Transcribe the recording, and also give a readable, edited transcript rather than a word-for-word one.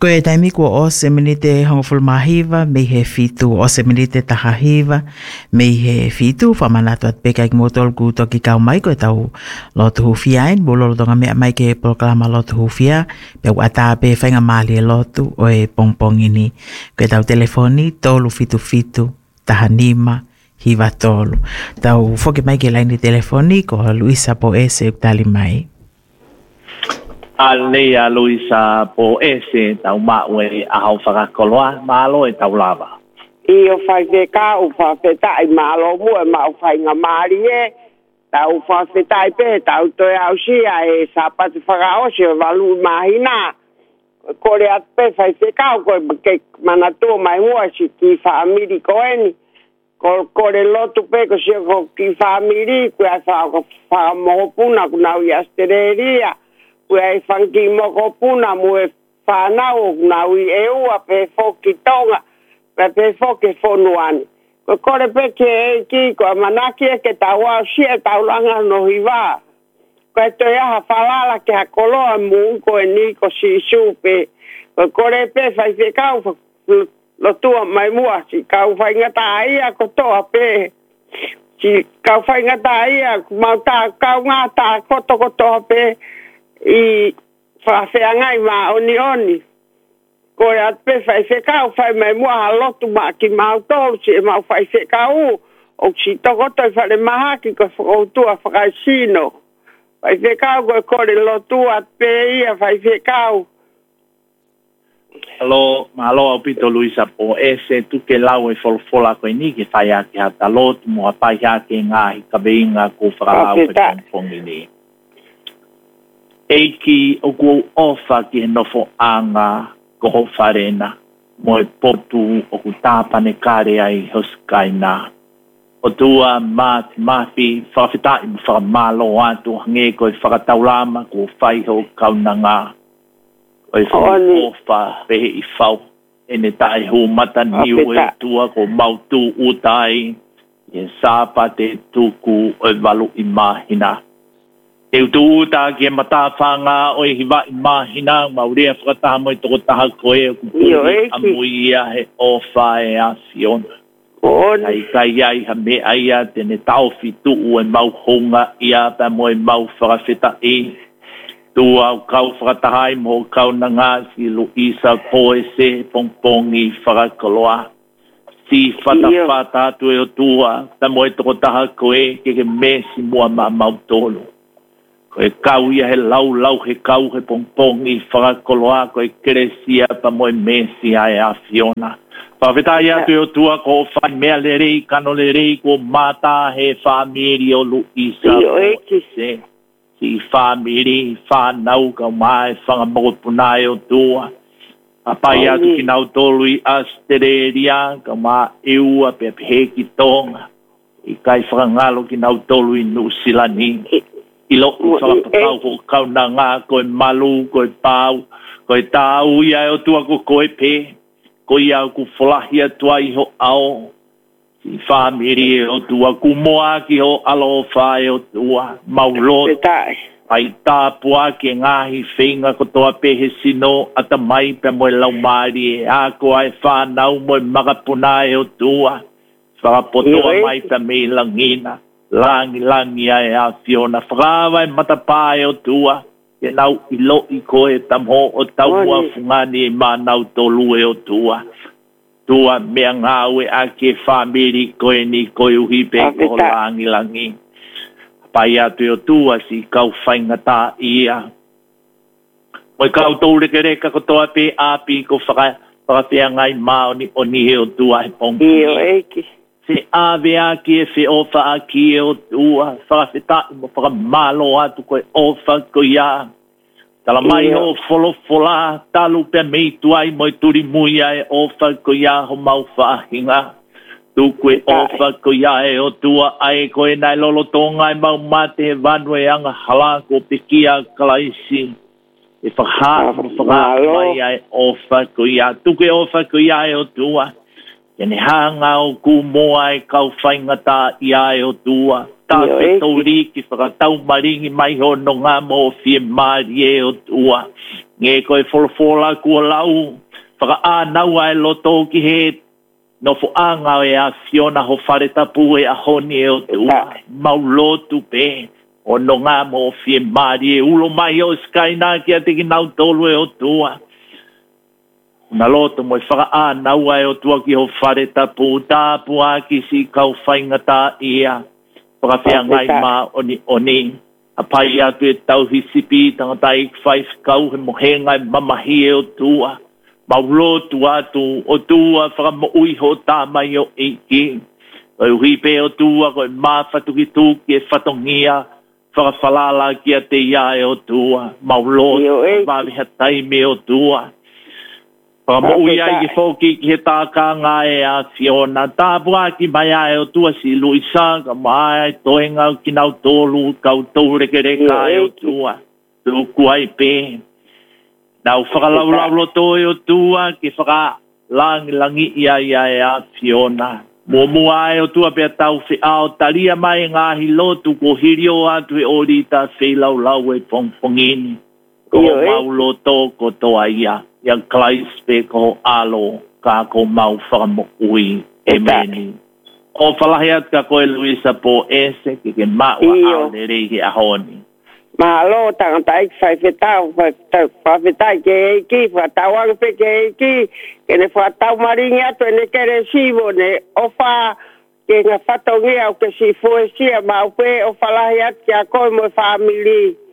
Ko e taimi kua o se minite hongofulu mahiva, me he fitu o se minite tahahiva, me he fitu, whamanatu at peka ki motol ku toki kau mai ko e tau lotu hufia en, bololo tonga mea mai ke proklama lotu hufia, pe wata pe whainga mali e lotu o e pongpongini, ko e tau telefoni, tolu fitu fitu, tahanima, hiva tolu. Tau foke mai ke laini telefoni ko Luisa po ese utali mai. Alea Luisa po ese tau maue a hau whakakoloa malo e tau lava. I o whaiwheka o whawhetai malo mua ma o whainga maari e. Tau whawhetai pe tau toi au sia e sapati whakaosi o walu mahina. Kore at pe whaiwheka o koe ke manatua mai mua si ki whaamiri koeni. Kore lotu pe ko si o ki whaamiri kua whakamohopuna kunau i astereria. Kua e whanki moko puna mo e whanau nau i eua pe whoki tonga, pe whoki whonuani. Ko kore pe ke e ki, ko manaki e ke tau au sia tau langa no hiwa. Ko e toi aha whalala ke hakoloa mungo e ni ko si supe. Ko kore pe whaife kau lotua mai mua, si kau whaingata ia ko toa pe. Si kau whaingata ia, mau tā kau ngā tā koto pe. I whawhiangai ma oni. Kore at pe whaiwhekau whai mai mua halotu ma ki mau tolu si e mau whaiwhekau o si tokotoi whare mahaki ko whakoutua whakaisino. Whaiwhekau koe kore lotu at pe ia whaiwhekau. Malo au pito Luisa po ese tuke lau e wholfola koe ni ki whai ake hata lotu mua pai ake ngahi ka veinga ko whakalau e pongpongi ni. Eiki o kua ofa ki he nofo anga ko ho wharena mo e potu o ku tāpane kare ai hoskaina. O tua mafi whawhitai mo whakamalo atu hange koe whakataulama ko whaiho kaunanga. O e whaofa pehe I whau ene tai hu mata niu e tua ko mautu utai e sāpa te tuku o e walu I mahina. E utuuta ki e matawhanga o e hiwa I mahina, maurea whakataha mo I toko taha koe o kupuni amui ia he ofa e a Fiona. Kai ai ha me aia tene tau fitu o e mau honga ia pa mo e mau whakawheta e. Tua au kau whakatahai mo kau na ngā si Luisa koe se pongpongi whakakoloa. Si whatawhata atu e o tua, ta mo e toko taha koe ke mesi mua ma mautolo. Koe kau ia he lau he kau he pongpongi whakakoloa koe keresia pa moe mesi ai a Fiona. Whawhetai atu e o tua ko whai mea le rei, kano le rei ko mata he whamiri o Luisa. Si whamiri, whanau ka mai whangamopunai o tua. Apai atu ki nau tolu I Australia, ka maa eua pe peheki tonga. I kai whakangalo ki nau tolu I Nusilani. I lo whakapakau ho kau na ngā koe malu, koe pau, koe tāu ia e o tua ko koe pe, koe ia ku wholahia tua I ho ao. Si whamiri e o tua ku moa ki ho alo whae o tua, maulot. Ai tāpua ke ngāhi whenga ko toa pehe sino ata mai pe moe lau maari e a ko ai whanau moe makapuna e o tua. Whakapotoa mai pe me langina. Langi ai a Fiona whakawa e matapā e o tua. Ke nau I lo I koe tamho o taua fungani e mānau tolu e o tua. Tua mea ngāwe a ke whamiri koe ni koe uhipe ko langi. Pai atu e o tua si kau whaingata ia. Moi kau tau reka ko toa pe api ko whakawhia ngai mao ni oni he o tua he pongki. Se ave aki e whi ofa aki e o tua, whakawhita mo whakamalo atu koe ofa ko ia. Tala mai o wholofola, talu pe mei tuai mo I turi muia e ofa ko ia ho mau whahinga. Tukue ofa ko ia e o tua ai koe nai lolo tonga e mau mate he vanu e anga hala ko pikia kalaisi. E whakaha mo whakamai ai ofa ko ia. Tukue ofa ko ia e o tua. Kene hanga o ku moa e kau whaingata I a e o tua. Tā te tauri ki whakatau maringi mai ho no ngā mo fie maari e o tua. nge koe folofola kua lau whaka a naua e loto ki he no fo anga e a Fiona ho whare tapu e a honi e o te ua maulotu pe o no ngā mo fie mari e ulo mai o skaina ki a teki nau tolu e o tua na loto mo e whaka a naua e o tua ki ho whare tapu tapu a ki si kau whaingata ia whaka whia ngai ma oni a pai atu e tau hisipi tangatai whais kau he mohenga e mamahi e o tua maulotu atu o tua whakamoui ho tāmai o eiki o uhipe o tua koe mawhatuki tuki e whatongia whakawhalala ki a te ia e o tua maulotu mawiha taime o tua whakamoui ai ki whoki ki he tākanga e a Fiona tāpua ki mai ai o tua si Luisa ka mai toenga ki nau tolu kau taureke reka e o tua tuku ai pe Nau whakalaulau to e o tua ki whakalangi ia e a Fiona. Mua e o tua pia tau whi ao talia mai ngāhi lotu ko hirio atu e orita whelaulau e pongpongini. Ko maulo to ko toa ia. Ia klaispe ko alo ka ko mau whakamokui e meni. O whalahi at ka koe Luisa po ese ki ke maua ao le reiki a honi. Mahalo tangatai whaifetau, whaifetai ke eiki, whatawang pe ke eiki, ke ne whatau maringi atu e ne kere sivo ne ofa ke ngā whatongi au ke si fuesia mau pe o whalahi atu ki a koe mo family.